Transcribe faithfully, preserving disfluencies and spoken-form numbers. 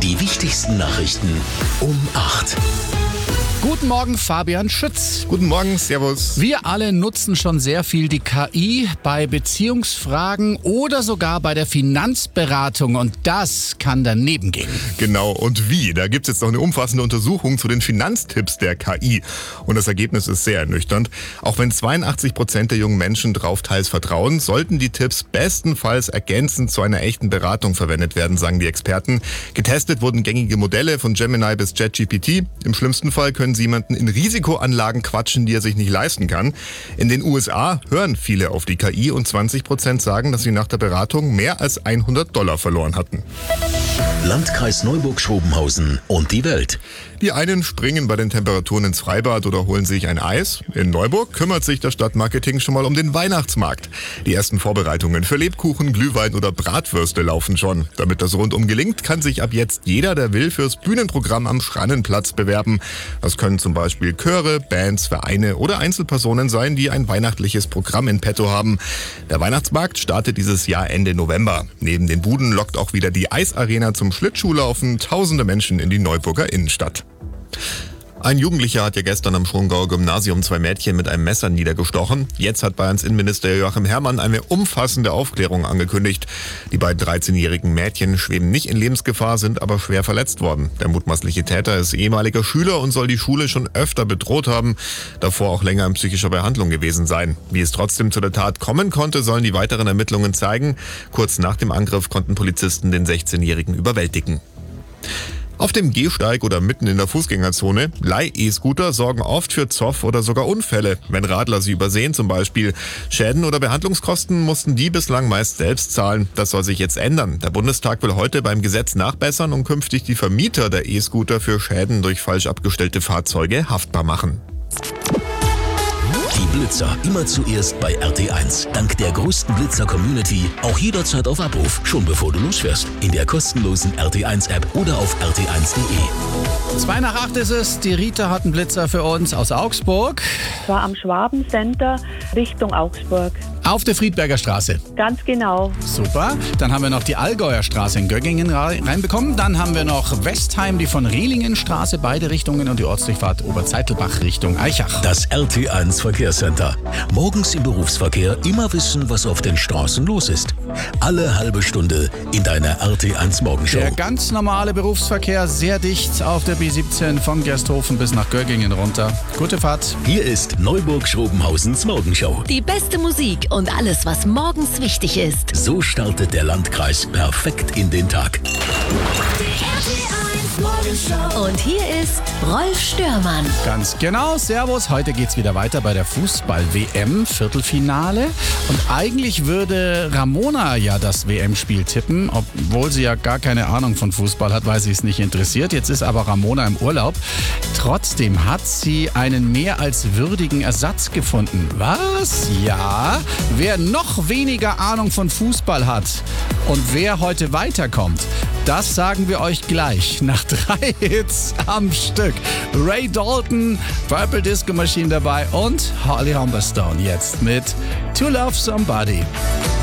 Die wichtigsten Nachrichten um acht. Guten Morgen, Fabian Schütz. Guten Morgen, servus. Wir alle nutzen schon sehr viel die K I bei Beziehungsfragen oder sogar bei der Finanzberatung. Und das kann daneben gehen. Genau, und wie? Da gibt's jetzt noch eine umfassende Untersuchung zu den Finanztipps der K I. Und das Ergebnis ist sehr ernüchternd. Auch wenn zweiundachtzig Prozent der jungen Menschen drauf teils vertrauen, sollten die Tipps bestenfalls ergänzend zu einer echten Beratung verwendet werden, sagen die Experten. Getestet wurden gängige Modelle von Gemini bis ChatGPT. Im schlimmsten Fall können sie jemanden in Risikoanlagen quatschen, die er sich nicht leisten kann. In den U S A hören viele auf die K I und zwanzig Prozent sagen, dass sie nach der Beratung mehr als hundert Dollar verloren hatten. Landkreis Neuburg-Schrobenhausen und die Welt. Die einen springen bei den Temperaturen ins Freibad oder holen sich ein Eis. In Neuburg kümmert sich das Stadtmarketing schon mal um den Weihnachtsmarkt. Die ersten Vorbereitungen für Lebkuchen, Glühwein oder Bratwürste laufen schon. Damit das rundum gelingt, kann sich ab jetzt jeder, der will, fürs Bühnenprogramm am Schrannenplatz bewerben. Das können zum Beispiel Chöre, Bands, Vereine oder Einzelpersonen sein, die ein weihnachtliches Programm in petto haben. Der Weihnachtsmarkt startet dieses Jahr Ende November. Neben den Buden lockt auch wieder die Eisarena zum Schlittschuhlaufen tausende Menschen in die Neuburger Innenstadt. Ein Jugendlicher hat ja gestern am Schongauer Gymnasium zwei Mädchen mit einem Messer niedergestochen. Jetzt hat Bayerns Innenminister Joachim Herrmann eine umfassende Aufklärung angekündigt. Die beiden dreizehnjährigen Mädchen schweben nicht in Lebensgefahr, sind aber schwer verletzt worden. Der mutmaßliche Täter ist ehemaliger Schüler und soll die Schule schon öfter bedroht haben, davor auch länger in psychischer Behandlung gewesen sein. Wie es trotzdem zu der Tat kommen konnte, sollen die weiteren Ermittlungen zeigen. Kurz nach dem Angriff konnten Polizisten den sechzehnjährigen überwältigen. Auf dem Gehsteig oder mitten in der Fußgängerzone, Leih-E-Scooter sorgen oft für Zoff oder sogar Unfälle. Wenn Radler sie übersehen zum Beispiel. Schäden oder Behandlungskosten mussten die bislang meist selbst zahlen. Das soll sich jetzt ändern. Der Bundestag will heute beim Gesetz nachbessern und künftig die Vermieter der E-Scooter für Schäden durch falsch abgestellte Fahrzeuge haftbar machen. Die Blitzer immer zuerst bei R T eins. Dank der größten Blitzer-Community auch jederzeit auf Abruf. Schon bevor du losfährst. In der kostenlosen R T eins App oder auf r t eins punkt de. Zwei nach acht ist es. Die Rita hat einen Blitzer für uns aus Augsburg. Ich war am Schwabencenter Richtung Augsburg. Auf der Friedberger Straße. Ganz genau. Super. Dann haben wir noch die Allgäuer Straße in Göggingen reinbekommen. Dann haben wir noch Westheim, die von Rehlingenstraße, beide Richtungen, und die Ortsdurchfahrt Oberzeitelbach Richtung Eichach. Das R T eins Verkehrscenter. Morgens im Berufsverkehr immer wissen, was auf den Straßen los ist. Alle halbe Stunde in deiner R T eins Morgenshow. Der ganz normale Berufsverkehr sehr dicht auf der B siebzehn von Gersthofen bis nach Göggingen runter. Gute Fahrt. Hier ist Neuburg-Schrobenhausens Morgenshow. Die beste Musik und alles, was morgens wichtig ist. So startet der Landkreis perfekt in den Tag. Und hier ist Rolf Störmann. Ganz genau, servus. Heute geht's wieder weiter bei der Fußball-W M Viertelfinale. Und eigentlich würde Ramona ja das W M-Spiel tippen, obwohl sie ja gar keine Ahnung von Fußball hat, weil sie es nicht interessiert. Jetzt ist aber Ramona im Urlaub. Trotzdem hat sie einen mehr als würdigen Ersatz gefunden. Was? Ja. Wer noch weniger Ahnung von Fußball hat und wer heute weiterkommt, das sagen wir euch gleich nach drei Hits am Stück. Ray Dalton, Purple Disco Machine dabei und Holly Humberstone jetzt mit To Love Somebody.